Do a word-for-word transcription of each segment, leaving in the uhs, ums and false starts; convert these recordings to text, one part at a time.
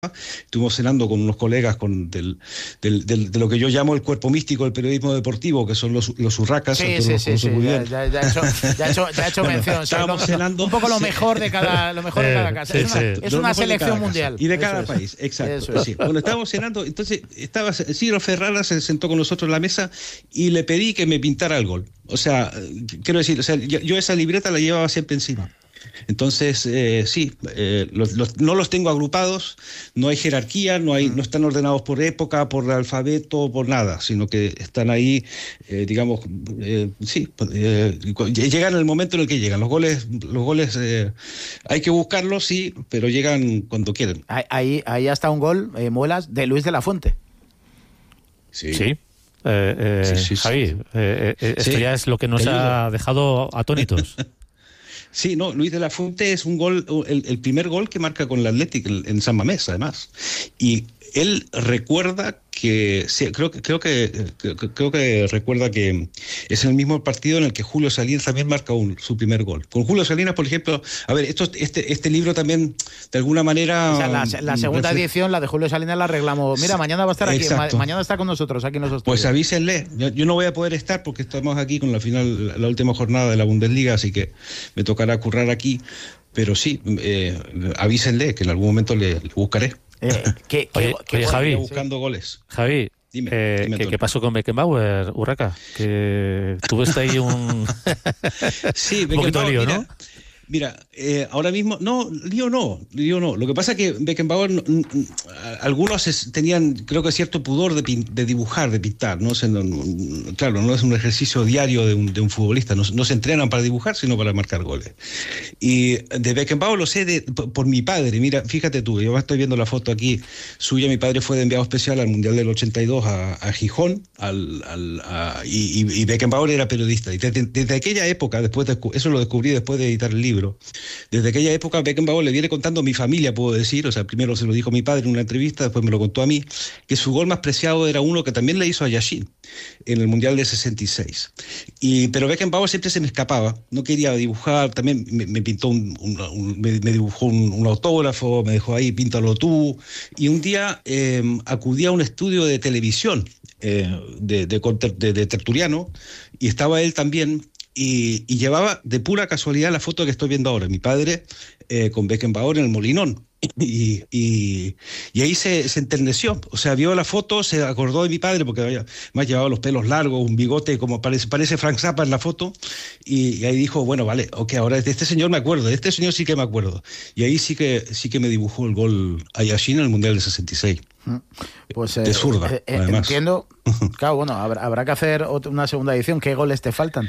Estuvimos cenando con unos colegas con del, del, del, de lo que yo llamo el cuerpo místico del periodismo deportivo, que son los, los urracas. Sí, sí, sí, sí, ya, ya, ya, he hecho, ya, he hecho, ya he hecho bueno, mención. Estábamos sí, lo, cenando. Un poco lo mejor de cada, lo mejor de cada casa. Es una, es una selección mundial. Y de cada Eso país, es. exacto. Eso es. Sí. Bueno, estábamos cenando, entonces estaba Ciro Ferrara, se sentó con nosotros en la mesa y le pedí que me pintara el gol. O sea, quiero decir, o sea, yo esa libreta la llevaba siempre encima. Entonces, eh, sí, eh, los, los, no los tengo agrupados, no hay jerarquía, no hay, no están ordenados por época, por alfabeto, por nada, sino que están ahí, eh, digamos, eh, sí, eh, llegan en el momento en el que llegan. Los goles, los goles eh, hay que buscarlos, sí, pero llegan cuando quieren. Ahí, ahí hasta un gol, eh, Muelas, de Luis de la Fuente. Sí. Sí. Eh, eh, sí, sí, Javi, sí. Eh, eh, esto sí. ya es lo que nos ha dejado atónitos. Sí, no, Luis de la Fuente es un gol, el, el primer gol que marca con el Athletic en, en San Mamés, además. Y él recuerda que, sí, creo que, creo que, creo que recuerda que es el mismo partido en el que Julio Salinas también marca un, su primer gol. Con Julio Salinas, por ejemplo, a ver, esto, este, este libro también, de alguna manera... O sea, la, la segunda edición, la de Julio Salinas, la arreglamos. Mira, mañana va a estar aquí, ma, mañana está con nosotros, aquí nosotros. Pues avísenle, yo, yo no voy a poder estar porque estamos aquí con la final, la última jornada de la Bundesliga, así que me tocará currar aquí, pero sí, eh, avísenle que en algún momento le, le buscaré. Eh, ¿qué, qué, oye, qué oye Javi, buscando sí. goles. Javi, dime, eh, dime ¿qué, ¿qué pasó con Beckenbauer, Urraca? Que tuviste ahí un, sí, un poquito de lío, mira, ¿no? Mira, eh, ahora mismo, no, lío no, lío no. Lo que pasa es que Beckenbauer, n- n- algunos es, tenían, creo que cierto pudor de, pin, de dibujar, de pintar, ¿no? O sea, no, no, claro, no es un ejercicio diario de un, de un futbolista, no, no se entrenan para dibujar, sino para marcar goles. Y de Beckenbauer lo sé de, por, por mi padre, mira, fíjate tú, yo estoy viendo la foto aquí suya, mi padre fue de enviado especial al Mundial del ochenta y dos a, a Gijón, al, al, a, y, y Beckenbauer era periodista. Y desde, desde aquella época, después de, eso lo descubrí después de editar el libro, desde aquella época Beckenbauer le viene contando a mi familia, puedo decir, o sea, primero se lo dijo a mi padre en una entrevista, después me lo contó a mí, que su gol más preciado era uno que también le hizo a Yashin en el Mundial de sesenta y seis. Y, pero Beckenbauer siempre se me escapaba, no quería dibujar, también me, me pintó un, un, un me, me dibujó un, un autógrafo, me dejó ahí, píntalo tú, y un día eh, acudí a un estudio de televisión eh, de, de, de, de Tertuliano, y estaba él también. Y, y llevaba de pura casualidad la foto que estoy viendo ahora, mi padre eh, con Beckenbauer en el Molinón. Y, y, y ahí se, se enterneció, o sea, vio la foto, se acordó de mi padre, porque había, más llevaba los pelos largos, un bigote, como parece, parece Frank Zappa en la foto, y, y ahí dijo, bueno, vale, ok, ahora de este señor me acuerdo, de este señor sí que me acuerdo. Y ahí sí que sí que me dibujó el gol a Yashin en el Mundial del sesenta y seis. Pues, eh, de zurda, eh, eh, entiendo, claro, bueno, habrá, habrá que hacer otra, una segunda edición. ¿Qué goles te faltan?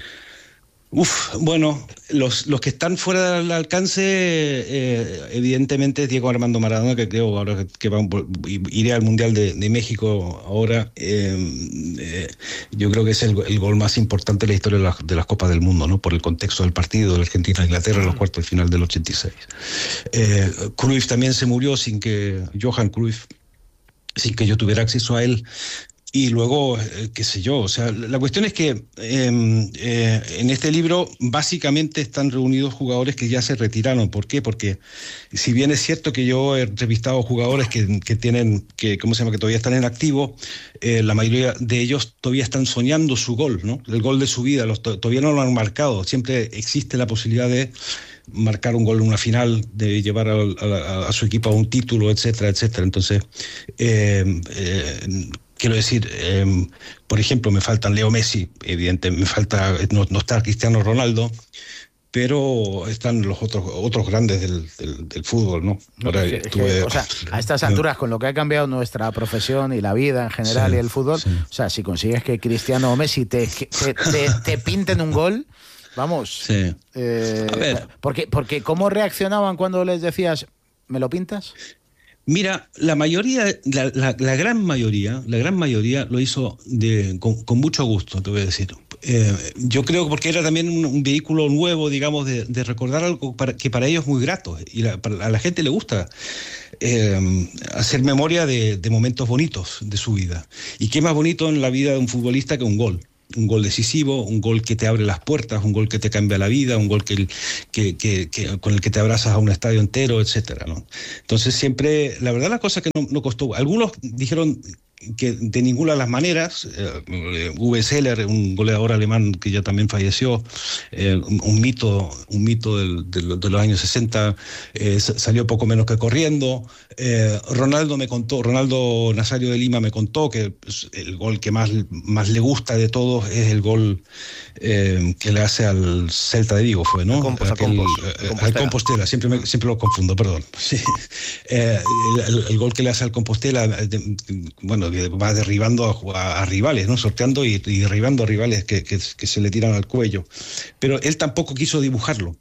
Uf, bueno, los, los que están fuera del alcance, eh, evidentemente es Diego Armando Maradona, que creo ahora que, que va, iré al Mundial de, de México ahora. Eh, eh, yo creo que es el, el gol más importante de la historia de, la, de las Copas del Mundo, ¿no? Por el contexto del partido de Argentina-Inglaterra en los cuartos de final del ochenta y seis. Eh, Cruyff también se murió sin que, Johan Cruyff, sin que yo tuviera acceso a él. Y luego, eh, qué sé yo, o sea, la cuestión es que eh, eh, en este libro básicamente están reunidos jugadores que ya se retiraron. ¿Por qué? Porque si bien es cierto que yo he entrevistado jugadores que, que tienen, que, ¿cómo se llama?, que todavía están en activo, eh, la mayoría de ellos todavía están soñando su gol, ¿no? El gol de su vida, los, todavía no lo han marcado. Siempre existe la posibilidad de marcar un gol en una final, de llevar a, a, a su equipo a un título, etcétera, etcétera. Entonces, eh, eh, quiero decir, eh, por ejemplo, me faltan Leo Messi, evidentemente, me falta, no, no está Cristiano Ronaldo, pero están los otros otros grandes del, del, del fútbol, ¿no? Ahora es que, estuve, es que, o sea, a estas alturas, con lo que ha cambiado nuestra profesión y la vida en general, sí, y el fútbol, sí. O sea, si consigues que Cristiano o Messi te, te, te, te pinten un gol, vamos. Sí. Eh, a ver. Porque, porque ¿cómo reaccionaban cuando les decías, ¿me lo pintas? Mira, la mayoría, la, la, la gran mayoría, la gran mayoría lo hizo de, con, con mucho gusto, te voy a decir. Eh, yo creo que porque era también un, un vehículo nuevo, digamos, de, de recordar algo para, que para ellos es muy grato, y la, para, a la gente le gusta eh, hacer memoria de, de momentos bonitos de su vida. Y qué más bonito en la vida de un futbolista que un gol. un gol decisivo, un gol que te abre las puertas, un gol que te cambia la vida, un gol que, que, que, que con el que te abrazas a un estadio entero, etcétera, ¿no? Entonces siempre, la verdad, la cosa que no, no costó. Algunos dijeron que de ninguna de las maneras, eh, Uwe Seeler, un goleador alemán que ya también falleció, eh, un, un mito, un mito del, del, de los años sesenta, eh, salió poco menos que corriendo. Eh, Ronaldo me contó, Ronaldo Nazario de Lima me contó que el gol que más, más le gusta de todos es el gol eh, que le hace al Celta de Vigo, fue, ¿no? Al Compos, Aquel, al Compos, eh, Compostela. al Compostela, siempre, me, siempre lo confundo, perdón. Sí. Eh, el, el gol que le hace al Compostela, de, bueno, que va derribando a, a rivales, ¿no? Sorteando y, y derribando a rivales que, que, que se le tiran al cuello. Pero él tampoco quiso dibujarlo.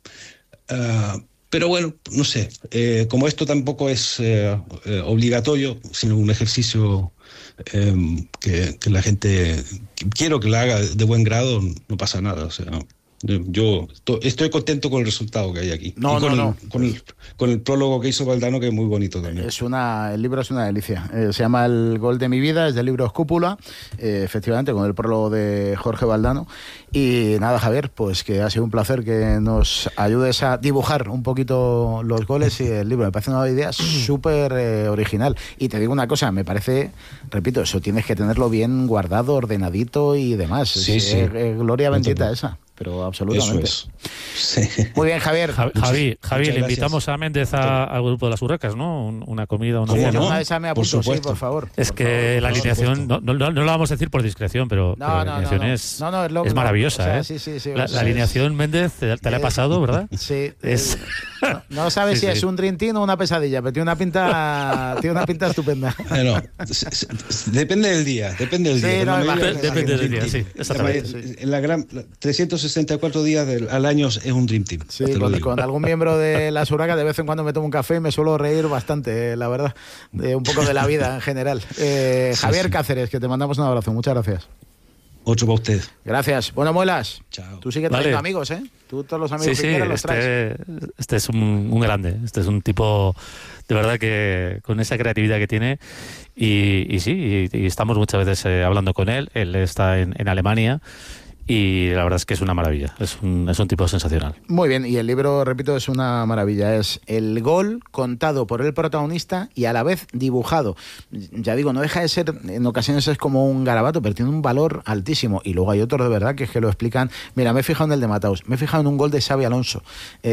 Uh, pero bueno, no sé, eh, como esto tampoco es eh, eh, obligatorio, sino un ejercicio eh, que, que la gente, que quiero que lo haga de buen grado, no pasa nada, o sea, ¿no? Yo estoy contento con el resultado que hay aquí. No, y con, no, el, no. con, el, con el prólogo que hizo Valdano, que es muy bonito también. Es una, el libro es una delicia. Eh, se llama El gol de mi vida, es del libro Escúpula, eh, efectivamente, con el prólogo de Jorge Valdano. Y nada, Javier, pues que ha sido un placer que nos ayudes a dibujar un poquito los goles y el libro. Me parece una idea súper eh, original. Y te digo una cosa, me parece, repito, eso tienes que tenerlo bien guardado, ordenadito y demás. Sí, es, sí. Eh, eh, gloria bendita no esa. Pero absolutamente. Eso es. Sí. Muy bien, Javier. Javi, Javi, Javi le gracias. invitamos a Méndez a, al grupo de las Urracas, ¿no? Un, una comida, una ¿Cómo cena. no? Una de esas me Por apunto, sí, supuesto. por favor. Es por que favor, la por alineación, no, supuesto. no, no lo vamos a decir por discreción, pero, No, pero la no, alineación no, no. es, No, no, es lo- es maravillosa, o sea, ¿eh? sí, sí, sí, la, o sea, la alineación, Méndez, te, te la he pasado, ¿verdad? Sí. Es... No, no sabes Sí, si sí. es un Dream Team o una pesadilla, pero tiene una pinta, tiene una pinta estupenda. Bueno, se- se- depende del día, depende del Sí, día. no, La imagino, mayoría- Depende del día, Dream sí, Team. exactamente. La mayoría- En la gran, trescientos sesenta y cuatro días del, al año es un Dream Team. Sí, te lo con, digo. con algún miembro de las Urracas de vez en cuando me tomo un café y me suelo reír bastante, eh, la verdad, de un poco de la vida en general. Eh, Sí, Javier sí. Cáceres, que te mandamos un abrazo, muchas gracias. Otro para usted. Gracias. Bueno, Muelas, Chao. tú sigue Vale. trayendo amigos, ¿eh? Tú todos los amigos Sí, que sí, quieras los traes. este, este es un, un grande, este es un tipo de verdad que con esa creatividad que tiene y, y sí, y, y estamos muchas veces eh, hablando con él, él está en, en Alemania y la verdad es que es una maravilla, es un, es un tipo sensacional. Muy bien, y el libro, repito, es una maravilla. Es el gol contado por el protagonista y a la vez dibujado. Ya digo, no deja de ser, en ocasiones es como un garabato, pero tiene un valor altísimo. Y luego hay otros de verdad que es que lo explican. Mira, me he fijado en el de Mataus, me he fijado en un gol de Xabi Alonso.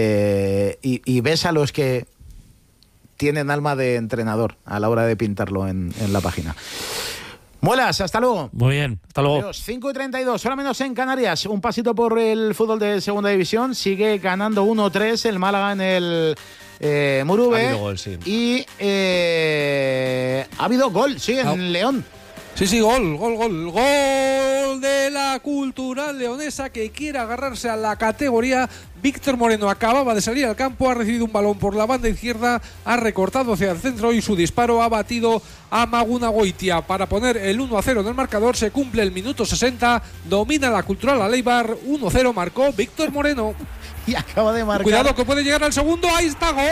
Eh, y, y ves a los que tienen alma de entrenador a la hora de pintarlo en, en la página. Muelas, hasta luego. Muy bien, hasta luego. Adiós. cinco y treinta y dos, hora menos en Canarias. Un pasito por el fútbol de segunda división. Sigue ganando uno tres el Málaga en el eh, Murube. Ha habido gol, sí. Y eh, ha habido gol, sí, en Ah. León. Sí, sí, gol, gol, gol, gol de la Cultural Leonesa que quiere agarrarse a la categoría. Víctor Moreno acababa de salir al campo, ha recibido un balón por la banda izquierda, ha recortado hacia el centro y su disparo ha batido a Maguna Goitia para poner el uno a cero en el marcador. Se cumple el minuto sesenta, domina la Cultural a Leibar, uno cero marcó Víctor Moreno. Y acaba de marcar. Cuidado que puede llegar al segundo, ahí está, gol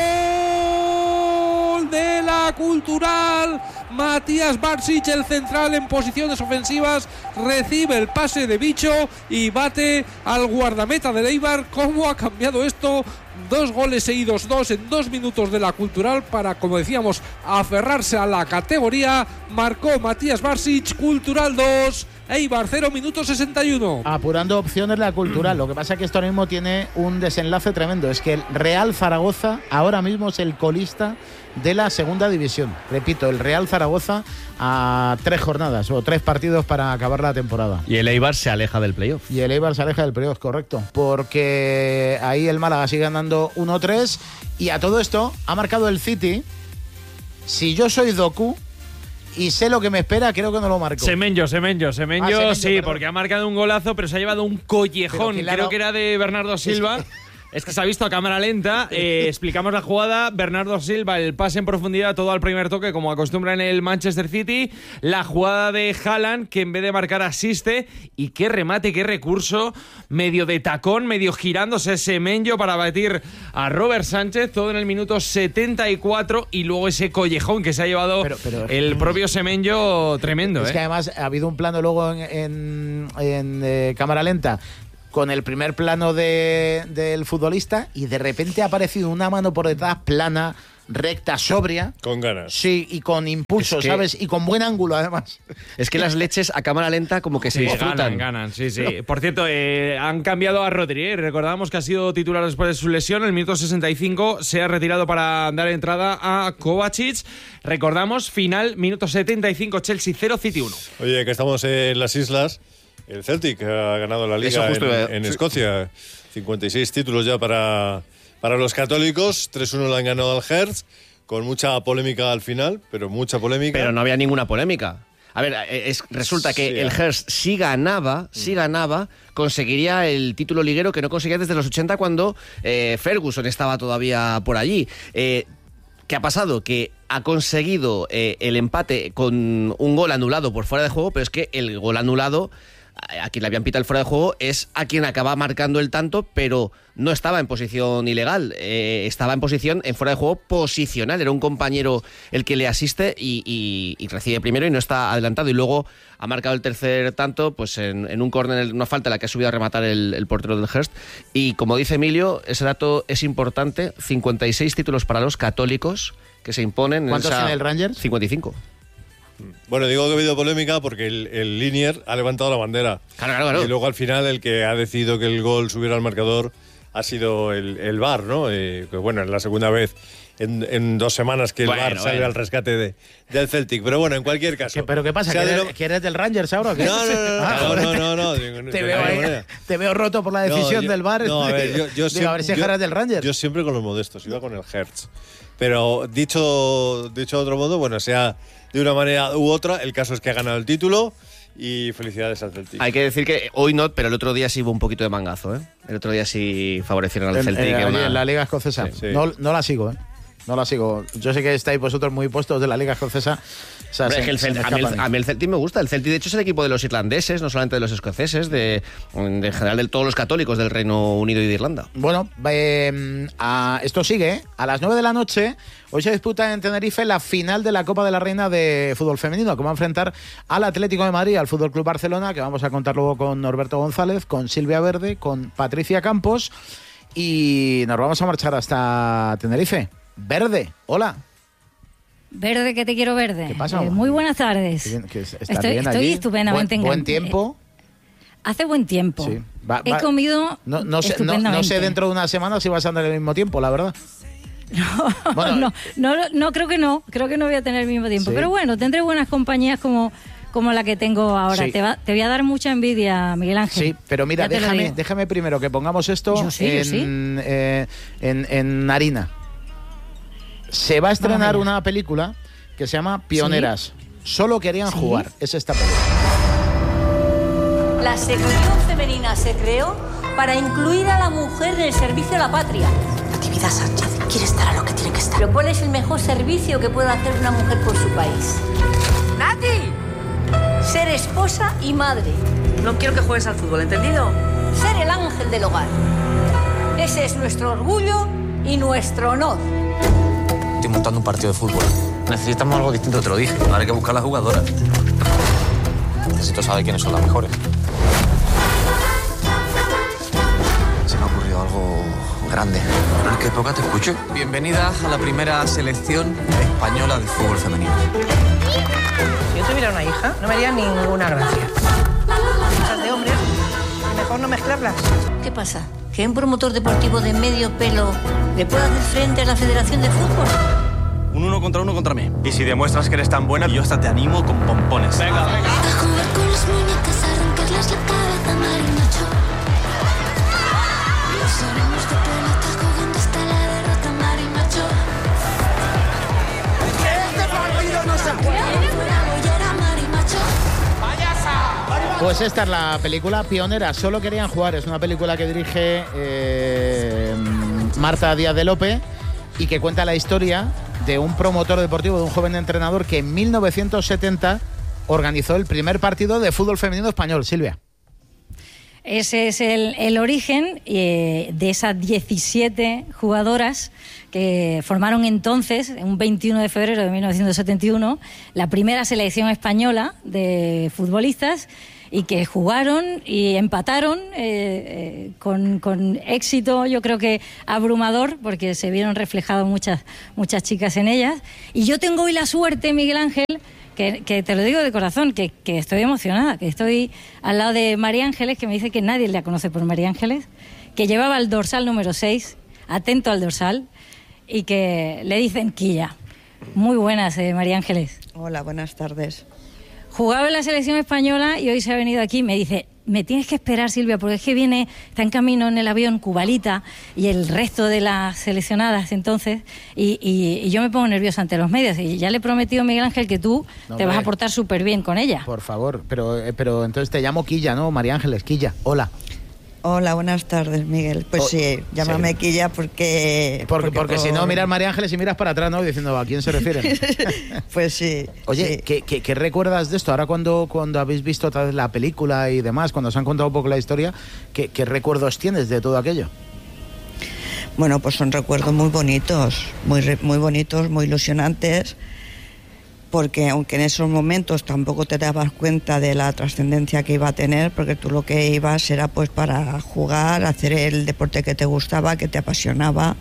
de la Cultural. Matías Barsic, el central en posiciones ofensivas, recibe el pase de Bicho y bate al guardameta de Eibar. ¿Cómo ha cambiado esto? Dos goles seguidos, dos en dos minutos de la Cultural para, como decíamos, aferrarse a la categoría. Marcó Matías Barsic, Cultural dos, Eibar cero, minuto sesenta y uno. Apurando opciones la Cultural. Lo que pasa es que esto ahora mismo tiene un desenlace tremendo. Es que el Real Zaragoza ahora mismo es el colista de la segunda división. Repito, el Real Zaragoza a tres jornadas o tres partidos para acabar la temporada. Y el Eibar se aleja del playoff. Y el Eibar se aleja del playoff, correcto. Porque ahí el Málaga sigue ganando uno tres. Y a todo esto ha marcado el City. Si yo soy Doku y sé lo que me espera, creo que no lo marco. Semenyo, Semenyo, Semenyo, Ah, Semenyo, sí, perdón. porque ha marcado un golazo, pero se ha llevado un Pero collejón. que le ha Creo dado- que era de Bernardo Silva. Es que se ha visto a cámara lenta. Eh, explicamos la jugada. Bernardo Silva, el pase en profundidad, todo al primer toque, como acostumbra en el Manchester City. La jugada de Haaland, que en vez de marcar asiste. Y qué remate, qué recurso. Medio de tacón, medio girándose Semenyo para batir a Robert Sánchez. Todo en el minuto setenta y cuatro. Y luego ese collejón que se ha llevado pero, pero, el propio Semenyo, tremendo. Es ¿eh? que además ha habido un plano luego en, en, en eh, cámara lenta con el primer plano de, del futbolista y de repente ha aparecido una mano por detrás plana, recta, sobria. Con ganas. Sí, y con impulso, es que, ¿sabes? Y con buen ángulo, además. Es que las leches a cámara lenta como que se sí, disfrutan. Ganan, ganan, sí, sí. Por cierto, eh, han cambiado a Rodri. ¿eh? Recordábamos que ha sido titular después de su lesión. En el minuto sesenta y cinco se ha retirado para dar entrada a Kovacic. Recordamos, final, minuto setenta y cinco, Chelsea cero, City uno. Oye, que estamos en las islas. El Celtic ha ganado la Liga justo, en, en sí. Escocia. cincuenta y seis títulos ya para, para los católicos. tres uno le han ganado al Hearts, con mucha polémica al final, pero mucha polémica. Pero no había ninguna polémica. A ver, es, resulta que sí, el Hearts, si ganaba, si ganaba, conseguiría el título liguero que no conseguía desde los ochenta cuando eh, Ferguson estaba todavía por allí. Eh, ¿Qué ha pasado? Que ha conseguido eh, el empate con un gol anulado por fuera de juego, pero es que el gol anulado, a quien le habían pitado el fuera de juego, es a quien acaba marcando el tanto, pero no estaba en posición ilegal, eh, estaba en posición en fuera de juego posicional, era un compañero el que le asiste y, y, y recibe primero y no está adelantado, y luego ha marcado el tercer tanto pues en, en un córner, una falta en la que ha subido a rematar el, el portero del Hearst. Y como dice Emilio, ese dato es importante, cincuenta y seis títulos para los católicos que se imponen. ¿Cuántos en esa... tiene el Rangers? cincuenta y cinco. Bueno, digo que ha habido polémica porque el, el Linier ha levantado la bandera. Claro, claro, claro. Y luego al final el que ha decidido que el gol subiera al marcador ha sido el, el V A R, ¿no? Eh, que bueno, es la segunda vez en, en dos semanas que el bueno, V A R sale bueno. al rescate de, del Celtic. Pero bueno, en cualquier caso. ¿Qué, ¿Pero qué pasa? ¿Que eres, lo... ¿Que eres del Rangers ahora o qué? No, no, no. ah, no, no, no, no, no te, veo ahí, te veo roto por la decisión no, yo, del V A R. No, a ver, yo, yo Digo, siempre, a ver si eres del Rangers. Yo siempre con los modestos, iba con el Hertz. Pero dicho, dicho de otro modo, bueno, sea de una manera u otra, el caso es que ha ganado el título y felicidades al Celtic. Hay que decir que hoy no, pero el otro día sí hubo un poquito de mangazo, ¿eh? El otro día sí favorecieron al Celtic. En, en, una... en la Liga Escocesa. Sí, sí. No, no la sigo, ¿eh? No la sigo. Yo sé que estáis vosotros muy puestos de la Liga Escocesa. O sea, Hombre, se, es que el Celtic, a, mí el, a mí el Celtic me gusta. El Celtic, de hecho, es el equipo de los irlandeses, no solamente de los escoceses, de, de en general de todos los católicos del Reino Unido y de Irlanda. Bueno, eh, a, esto sigue, ¿eh? A las nueve de la noche, hoy se disputa en Tenerife la final de la Copa de la Reina de fútbol femenino, que va a enfrentar al Atlético de Madrid, al Fútbol Club Barcelona, que vamos a contar luego con Norberto González, con Silvia Verde, con Patricia Campos, y nos vamos a marchar hasta Tenerife. Verde, hola. Verde, que te quiero verde. ¿Qué pasa? Eh, muy buenas tardes. Que, que estoy bien estoy allí. estupendamente Buen, buen encantada. tiempo. Hace buen tiempo. Sí. Va, va. He comido no, no, sé, no, no sé dentro de una semana si vas a andar el mismo tiempo, la verdad. No, bueno, no, no, no, creo que no. Creo que no voy a tener el mismo tiempo. Sí. Pero bueno, tendré buenas compañías como... como la que tengo ahora. Sí. Te, va, te voy a dar mucha envidia, Miguel Ángel. Sí, pero mira, déjame, déjame primero que pongamos esto yo sí, en, yo sí. Eh, en, en harina. Se va a estrenar Vamos una película que se llama Pioneras. ¿Sí? Solo querían ¿Sí? jugar. Es esta película. La sección femenina se creó para incluir a la mujer en el servicio a la patria. Natividad Sánchez quiere estar a lo que tiene que estar. Pero ¿cuál es el mejor servicio que puede hacer una mujer por su país? ¡Nati! Ser esposa y madre. No quiero que juegues al fútbol, ¿entendido? Ser el ángel del hogar. Ese es nuestro orgullo y nuestro honor. Estoy montando un partido de fútbol. Necesitamos algo distinto, te lo dije. Ahora hay que buscar las jugadoras. Necesito saber quiénes son las mejores. Se me ha ocurrido algo grande. ¿En qué época te escucho? Bienvenida a la primera selección española de fútbol femenino. Si yo tuviera una hija, no me haría ninguna gracia. Hijas de hombres, mejor no mezclarlas. ¿Qué pasa? ¿Que un promotor deportivo de medio pelo le puede hacer frente a la Federación de Fútbol? Un uno contra uno contra mí. Y si demuestras que eres tan buena, yo hasta te animo con pompones. Venga, venga. A jugar con las muñecas, a arrancarles la cabeza, marimacho. Los ánimos de pelota jugando hasta la derrota, marimacho. ¡Que este partido no se juega! Fuera bollera, marimacho. ¡Payasa! Pues esta es la película pionera, Solo querían jugar. Es una película que dirige eh, Marta Díaz de Lope y que cuenta la historia de un promotor deportivo, de un joven entrenador que en mil novecientos setenta organizó el primer partido de fútbol femenino español. Silvia. Ese es el, el origen eh, de esas diecisiete jugadoras que formaron entonces, un veintiuno de febrero de mil novecientos setenta y uno, la primera selección española de futbolistas y que jugaron y empataron eh, eh, con, con éxito, yo creo que abrumador, porque se vieron reflejadas muchas, muchas chicas en ellas. Y yo tengo hoy la suerte, Miguel Ángel, Que, que te lo digo de corazón, que, que estoy emocionada, que estoy al lado de María Ángeles, que me dice que nadie la conoce por María Ángeles, que llevaba el dorsal número seis, atento al dorsal, y que le dicen Quilla. Muy buenas, eh, María Ángeles. Hola, buenas tardes. Jugaba en la selección española y hoy se ha venido aquí, me dice, me tienes que esperar, Silvia, porque es que viene, está en camino en el avión Cubalita y el resto de las seleccionadas entonces, y, y, y yo me pongo nerviosa ante los medios, y ya le he prometido a Miguel Ángel que tú no, te vas a portar súper bien con ella. Por favor, pero, pero entonces te llamo Quilla, ¿no? María Ángeles, Quilla, hola. Hola, buenas tardes, Miguel. Pues oh, sí, llámame sí. Quilla porque... Porque, porque, porque por... si no, miras María Ángeles y miras para atrás, ¿no? Diciendo, ¿a quién se refiere? Pues sí. Oye, sí. ¿qué, qué, ¿qué recuerdas de esto? Ahora cuando, cuando habéis visto otra vez la película y demás, cuando os han contado un poco la historia, ¿qué, qué recuerdos tienes de todo aquello? Bueno, pues son recuerdos muy bonitos, muy, muy bonitos, muy ilusionantes, porque aunque en esos momentos tampoco te dabas cuenta de la trascendencia que iba a tener, porque tú lo que ibas era pues para jugar, hacer el deporte que te gustaba, que te apasionaba,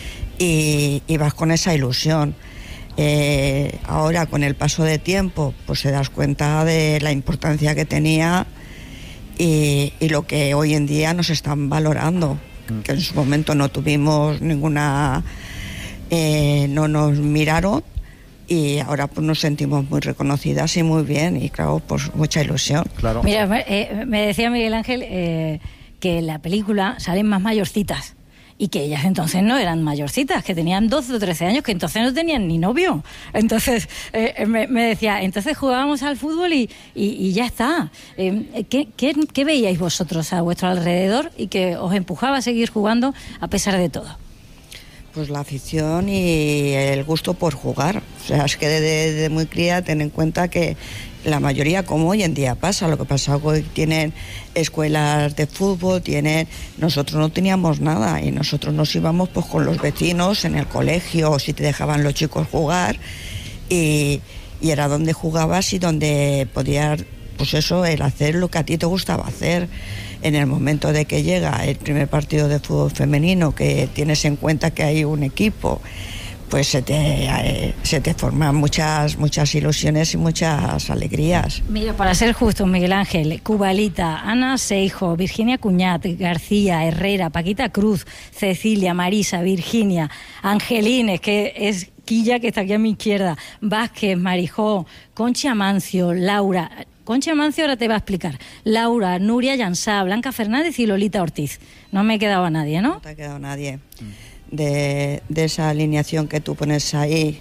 y ibas con esa ilusión. Eh, ahora, con el paso de tiempo, pues te das cuenta de la importancia que tenía y, y lo que hoy en día nos están valorando, que en su momento no tuvimos ninguna... Eh, no nos miraron, y ahora pues nos sentimos muy reconocidas y muy bien, y claro, pues mucha ilusión. Claro. Mira, eh, me decía Miguel Ángel eh, que en la película salen más mayorcitas y que ellas entonces no eran mayorcitas, que tenían doce o trece años, que entonces no tenían ni novio. Entonces eh, me, me decía, entonces jugábamos al fútbol y, y, y ya está. Eh, ¿qué, qué, ¿Qué veíais vosotros a vuestro alrededor y que os empujaba a seguir jugando a pesar de todo? Pues la afición y el gusto por jugar. O sea, es que desde de muy cría ten en cuenta que la mayoría, como hoy en día pasa, lo que pasa es que hoy tienen escuelas de fútbol, tienen... Nosotros no teníamos nada y nosotros nos íbamos pues con los vecinos en el colegio, o si te dejaban los chicos jugar, y, y era donde jugabas y donde podías, pues eso, el hacer lo que a ti te gustaba hacer. En el momento de que llega el primer partido de fútbol femenino, que tienes en cuenta que hay un equipo, pues se te, eh, se te forman muchas, muchas ilusiones y muchas alegrías. Mira, para ser justos, Miguel Ángel, Cubalita, Ana Seijo, Virginia Cuñat, García, Herrera, Paquita Cruz, Cecilia, Marisa, Virginia, Angelines, que es Quilla, que está aquí a mi izquierda, Vázquez, Marijó, Conchi Amancio, Laura... Concha Amancio ahora te va a explicar. Laura, Nuria Llansá, Blanca Fernández y Lolita Ortiz. No me he quedado a nadie, ¿no? No te ha quedado nadie. De, de esa alineación que tú pones ahí,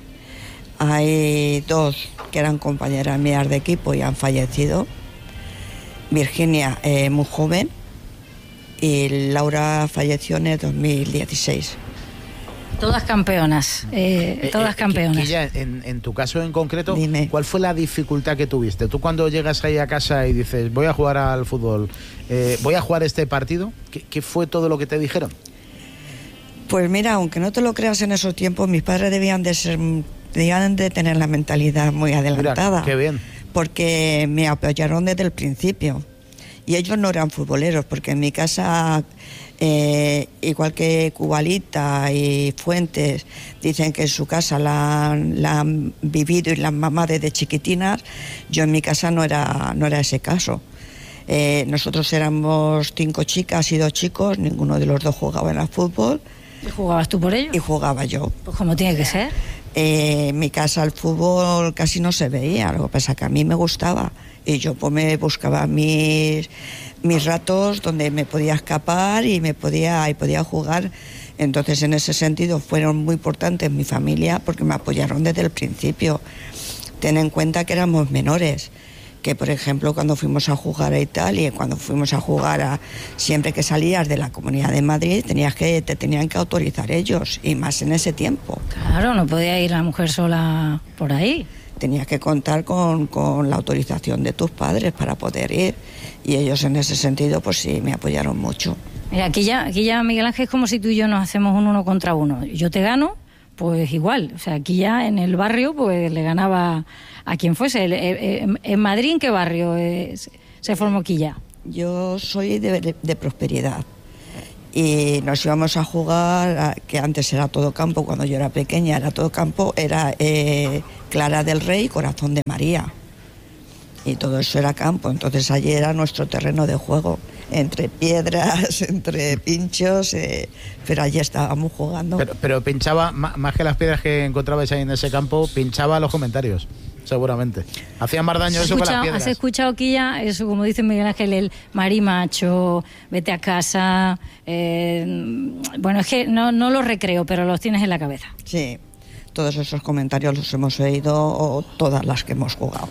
hay dos que eran compañeras mías de equipo y han fallecido. Virginia, eh, muy joven, y Laura falleció en el dos mil dieciséis. Todas campeonas, eh, eh, todas eh, campeonas. Quilla, en, en tu caso en concreto, Dime. ¿Cuál fue la dificultad que tuviste? Tú cuando llegas ahí a casa y dices, voy a jugar al fútbol, eh, voy a jugar este partido, ¿qué, ¿qué fue todo lo que te dijeron? Pues mira, aunque no te lo creas, en esos tiempos mis padres debían de ser, debían de tener la mentalidad muy adelantada. Mira, qué bien. Porque me apoyaron desde el principio. Y ellos no eran futboleros, porque en mi casa, eh, igual que Cubalita y Fuentes, dicen que en su casa la, han, la han vivido y la han mamado desde chiquitinas, yo en mi casa no era, no era ese caso. Eh, nosotros éramos cinco chicas y dos chicos, ninguno de los dos jugaba en el fútbol. ¿Y jugabas tú por ello? Y jugaba yo. Pues como tiene que ser. Eh, en mi casa el fútbol casi no se veía, lo que pasa es que a mí me gustaba. Y yo pues me buscaba mis, mis ratos donde me podía escapar y me podía, y podía jugar. Entonces en ese sentido fueron muy importantes mi familia porque me apoyaron desde el principio. Ten en cuenta que éramos menores que por ejemplo cuando fuimos a jugar a Italia, cuando fuimos a jugar a, siempre que salías de la Comunidad de Madrid tenías que te tenían que autorizar ellos, y más en ese tiempo. Claro, no podía ir la mujer sola por ahí. Tenías que contar con, con la autorización de tus padres para poder ir, y ellos en ese sentido pues sí me apoyaron mucho. Mira, aquí ya, aquí ya Miguel Ángel, es como si tú y yo nos hacemos un uno contra uno. Yo te gano, pues igual. O sea, aquí ya en el barrio pues le ganaba a quien fuese. ¿En Madrid en qué barrio se formó Quilla? Yo soy de, de, de Prosperidad, y nos íbamos a jugar, a, que antes era todo campo, cuando yo era pequeña era todo campo, era eh, Clara del Rey y Corazón de María, y todo eso era campo. Entonces allí era nuestro terreno de juego, entre piedras, entre pinchos, eh, pero allí estábamos jugando. Pero, pero pinchaba, más que las piedras que encontrabais ahí en ese campo, pinchaba los comentarios, seguramente. Hacía más daño eso que las piedras. ¿Has escuchado aquí ya eso, como dice Miguel Ángel, el marimacho, vete a casa? Eh, bueno, es que no, no los recreo, pero los tienes en la cabeza. Sí, todos esos comentarios los hemos oído todas las que hemos jugado.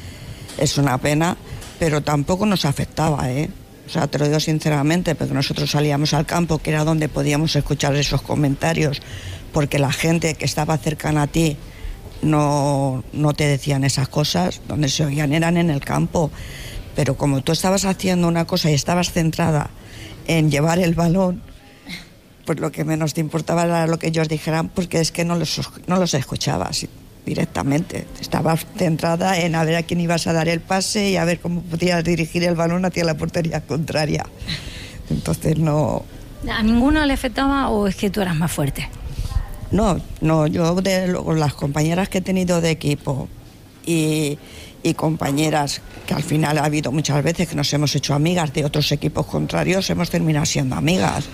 Es una pena, pero tampoco nos afectaba, ¿eh? O sea, te lo digo sinceramente, porque nosotros salíamos al campo, que era donde podíamos escuchar esos comentarios, porque la gente que estaba cercana a ti no, no te decían esas cosas, donde se oían eran en el campo. Pero como tú estabas haciendo una cosa y estabas centrada en llevar el balón, pues lo que menos te importaba era lo que ellos dijeran, porque es que no los, no los escuchabas directamente. Estabas centrada en a ver a quién ibas a dar el pase y a ver cómo podías dirigir el balón hacia la portería contraria. Entonces no... ¿A ninguno le afectaba o es que tú eras más fuerte? No, no, yo de lo, las compañeras que he tenido de equipo y, y compañeras que al final ha habido muchas veces que nos hemos hecho amigas de otros equipos contrarios, hemos terminado siendo amigas.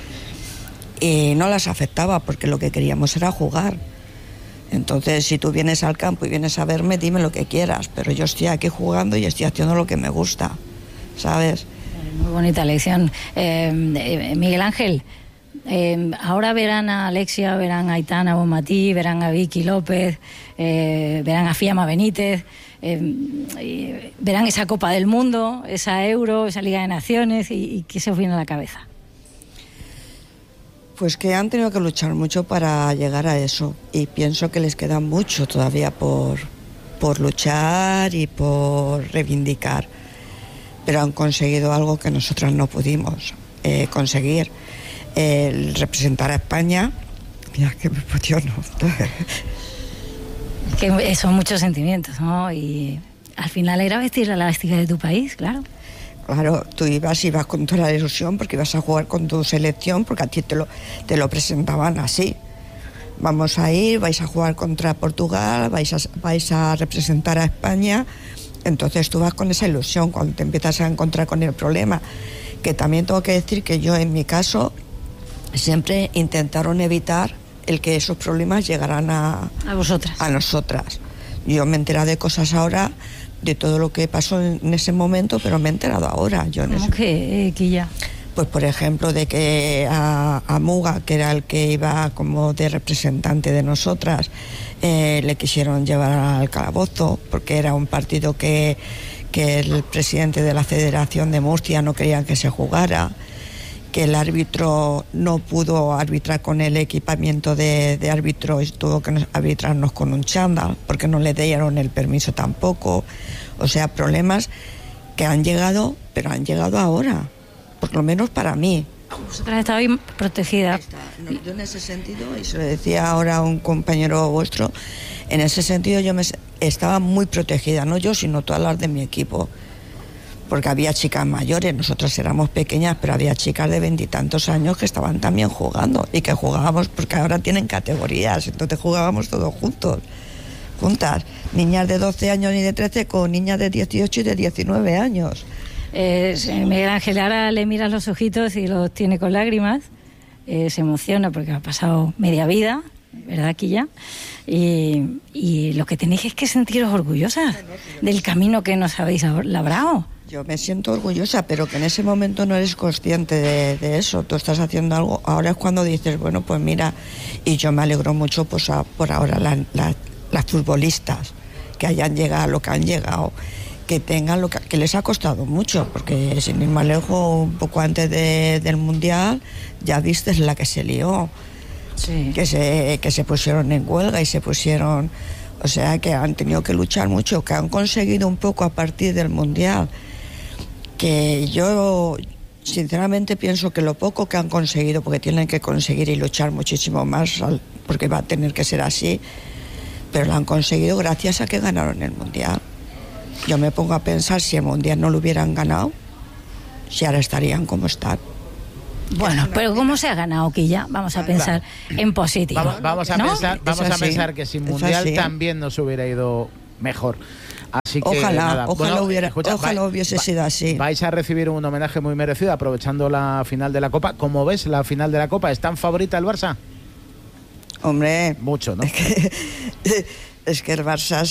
Y no las afectaba porque lo que queríamos era jugar. Entonces, si tú vienes al campo y vienes a verme, dime lo que quieras, pero yo estoy aquí jugando y estoy haciendo lo que me gusta, ¿sabes? Muy bonita lección. Eh, Miguel Ángel, eh, ahora verán a Alexia, verán a Aitana Bonmatí, verán a Vicky López, eh, verán a Fiamma Benítez, eh, verán esa Copa del Mundo, esa Euro, esa Liga de Naciones, y, y ¿qué se os viene a la cabeza? Pues que han tenido que luchar mucho para llegar a eso, y pienso que les queda mucho todavía por, por luchar y por reivindicar, pero han conseguido algo que nosotras no pudimos eh, conseguir, el representar a España. Mira que me emociono. Que son muchos sentimientos, ¿no? Y al final era vestir la elástica de tu país, claro. Claro, tú ibas, ibas con toda la ilusión porque ibas a jugar con tu selección, porque a ti te lo, te lo presentaban así. Vamos a ir, vais a jugar contra Portugal, vais a, vais a representar a España. Entonces tú vas con esa ilusión cuando te empiezas a encontrar con el problema. Que también tengo que decir que yo, en mi caso, siempre intentaron evitar el que esos problemas llegaran a, a vosotras. A nosotras. Yo me he enterado de cosas ahora, de todo lo que pasó en ese momento, pero me he enterado ahora. Yo en ¿Cómo eso. que, eh, que ya? Pues por ejemplo de que a, a Muga, que era el que iba como de representante de nosotras, eh, le quisieron llevar al calabozo porque era un partido que, que el presidente de la Federación de Murcia no quería que se jugara, que el árbitro no pudo arbitrar con el equipamiento de, de árbitro y tuvo que arbitrarnos con un chándal porque no le dieron el permiso tampoco. O sea, problemas que han llegado, pero han llegado ahora, por lo menos para mí. Vosotras estabais protegidas. No, yo en ese sentido, y se lo decía ahora a un compañero vuestro, en ese sentido yo me estaba muy protegida, no yo, sino todas las de mi equipo. Porque había chicas mayores, nosotras éramos pequeñas, pero había chicas de veintitantos años que estaban también jugando y que jugábamos, porque ahora tienen categorías, entonces jugábamos todos juntos, juntas, niñas de doce años y de trece con niñas de dieciocho y de diecinueve años. Eh, Miguel Ángel, ahora le miras los ojitos y los tiene con lágrimas, eh, se emociona porque ha pasado media vida, ¿verdad, aquí ya? Y, y lo que tenéis es que sentiros orgullosas del camino que nos habéis labrado. Yo me siento orgullosa, pero que en ese momento no eres consciente de, de eso. Tú estás haciendo algo, ahora es cuando dices, bueno, pues mira, y yo me alegro mucho pues a, por ahora la, la, las futbolistas que hayan llegado a lo que han llegado, que tengan lo que, que les ha costado mucho, porque sin ir más lejos, un poco antes de, del Mundial, ya viste la que se lió, sí. que, se, que se pusieron en huelga y se pusieron, o sea, que han tenido que luchar mucho, que han conseguido un poco a partir del Mundial, que yo sinceramente pienso que lo poco que han conseguido, porque tienen que conseguir y luchar muchísimo más, porque va a tener que ser así, pero lo han conseguido gracias a que ganaron el Mundial. Yo me pongo a pensar, si el Mundial no lo hubieran ganado, si ahora estarían como están. Bueno, pero ¿cómo se ha ganado, Quilla? Vamos a pensar claro. en positivo. Vamos, vamos a, ¿no? pensar, vamos a pensar que sin Mundial también nos hubiera ido mejor. Así que, ojalá, nada. ojalá, bueno, hubiera, escucha, ojalá va, hubiese va, sido así. Vais a recibir un homenaje muy merecido aprovechando la final de la Copa. ¿Cómo ves la final de la Copa? ¿Es tan favorita el Barça? Hombre, mucho, ¿no? Es que, es que el Barça